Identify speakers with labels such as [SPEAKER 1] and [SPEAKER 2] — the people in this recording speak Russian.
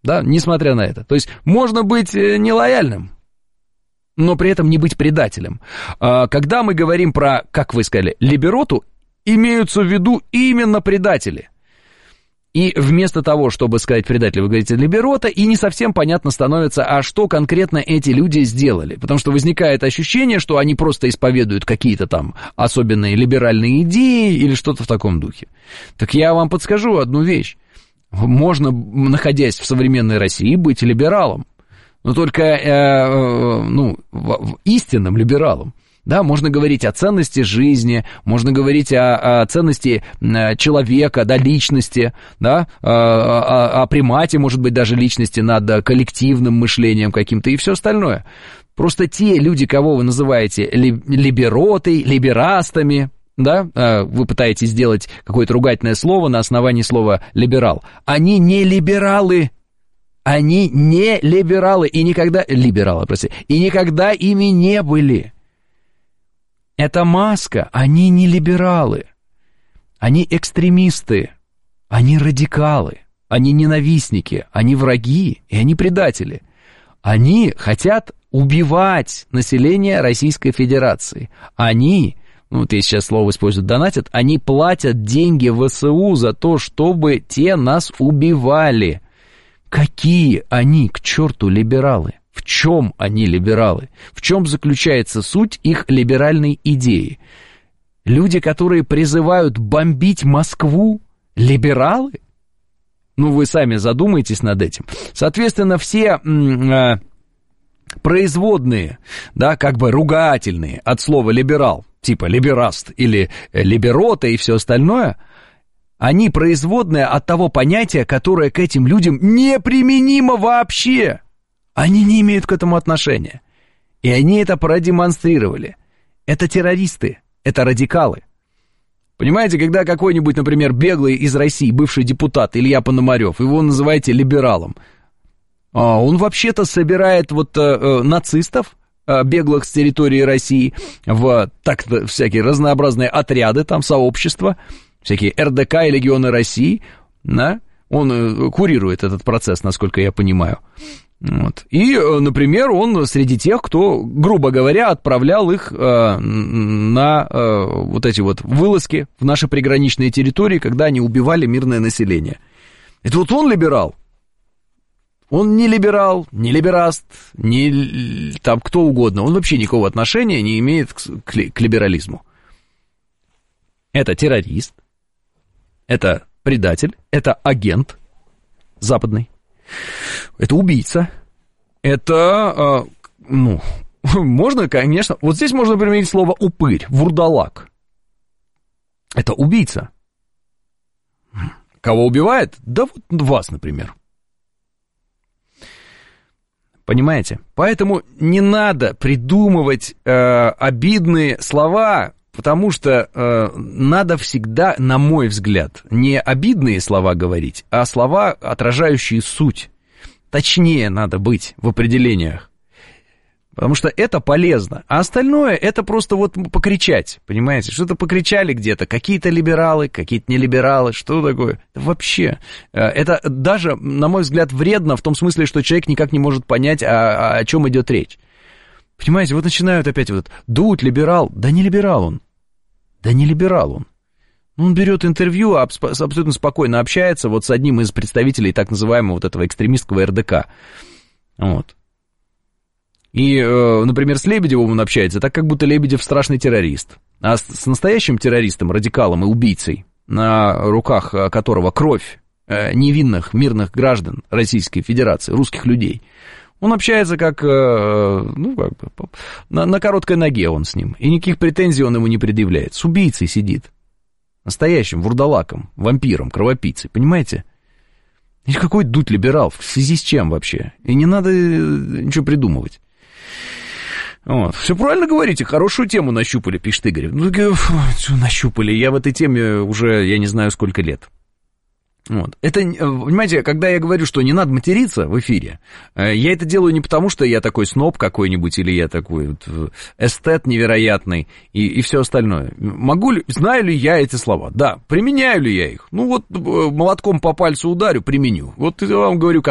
[SPEAKER 1] да, несмотря на это. То есть можно быть нелояльным, но при этом не быть предателем. Когда мы говорим про, как вы сказали, либероту, имеются в виду именно предатели. И вместо того, чтобы сказать предатель, вы говорите либерота, и не совсем понятно становится, а что конкретно эти люди сделали. Потому что возникает ощущение, что они просто исповедуют какие-то там особенные либеральные идеи или что-то в таком духе. Так я вам подскажу одну вещь. Можно, находясь в современной России, быть либералом, но только истинным либералом. Да, можно говорить о ценности жизни, можно говорить о ценности человека, да, личности, да, о примате, может быть, даже личности над коллективным мышлением каким-то и все остальное. Просто те люди, кого вы называете либеротой, либерастами, да, вы пытаетесь сделать какое-то ругательное слово на основании слова «либерал», они не либералы. Они не либералы и никогда... Либералы, простите. И никогда ими не были. Это маска, они не либералы, они экстремисты, они радикалы, они ненавистники, они враги и они предатели. Они хотят убивать население Российской Федерации. Они, вот я сейчас слово использую, донатят, они платят деньги ВСУ за то, чтобы те нас убивали. Какие они, к черту, либералы? В чем они либералы? В чем заключается суть их либеральной идеи? Люди, которые призывают бомбить Москву, либералы? Ну, вы сами задумайтесь над этим. Соответственно, все производные, да, как бы ругательные от слова либерал, типа либераст или либерота и все остальное, они производные от того понятия, которое к этим людям неприменимо вообще. Они не имеют к этому отношения. И они это продемонстрировали. Это террористы, это радикалы. Понимаете, когда какой-нибудь, например, беглый из России, бывший депутат Илья Пономарев, его называете либералом, он вообще-то собирает вот нацистов, беглых с территории России, в так всякие разнообразные отряды, там сообщества, всякие РДК и легионы России, да? Он курирует этот процесс, насколько я понимаю. Вот. И, например, он среди тех, кто, грубо говоря, отправлял их на вот эти вот вылазки в наши приграничные территории, когда они убивали мирное население. Это вот он либерал. Он не либерал, не либераст, не там кто угодно. Он вообще никакого отношения не имеет к либерализму. Это террорист, это предатель, это агент западный. Это убийца. Это, можно, конечно... Вот здесь можно применить слово «упырь», «вурдалак». Это убийца. Кого убивает? Да вот вас, например. Понимаете? Поэтому не надо придумывать обидные слова, потому что надо всегда, на мой взгляд, не обидные слова говорить, а слова, отражающие суть. Точнее надо быть в определениях, потому что это полезно. А остальное это просто вот покричать, понимаете? Что-то покричали где-то, какие-то либералы, какие-то не либералы, что такое? Вообще, это даже, на мой взгляд, вредно в том смысле, что человек никак не может понять, о чем идет речь. Понимаете, вот начинают опять вот, Дудь, либерал. Да не либерал он. Да не либерал он. Он берет интервью, абсолютно спокойно общается вот с одним из представителей так называемого вот этого экстремистского РДК. Вот. И, например, с Лебедевым он общается так, как будто Лебедев страшный террорист. А с настоящим террористом, радикалом и убийцей, на руках которого кровь невинных мирных граждан Российской Федерации, русских людей, он общается как, на короткой ноге он с ним. И никаких претензий он ему не предъявляет. С убийцей сидит. Настоящим вурдалаком, вампиром, кровопийцей. Понимаете? И какой Дудь либерал? В связи с чем вообще? И не надо ничего придумывать. Вот. Все правильно говорите, хорошую тему нащупали, пишет Игорь. Ну, нащупали, я в этой теме уже, я не знаю, сколько лет. Вот. Это, понимаете, когда я говорю, что не надо материться в эфире, я это делаю не потому, что я такой сноб какой-нибудь, или я такой вот эстет невероятный, и все остальное. Знаю ли я эти слова? Да. Применяю ли я их? Ну вот молотком по пальцу ударю, применю. Вот я вам говорю, как